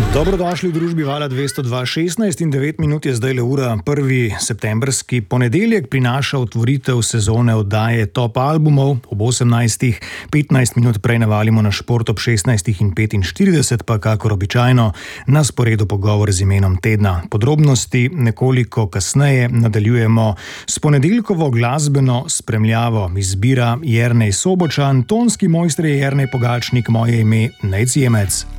Dobrodošli v družbi Vala 202.16 in 9 minut je zdaj le ura. 1. septembrski ponedeljek prinaša otvoritev sezone oddaje Top albumov. Ob 18. 15 minut prej navalimo na šport, ob 16. in 45 pa kakor običajno na sporedu pogovor z imenom tedna. Podrobnosti nekoliko kasneje nadaljujemo s ponedeljkovo glasbeno spremljavo. Izbira Jernej Sobočan, tonski mojster je Jernej Pogačnik, moje ime Nejc Jemec.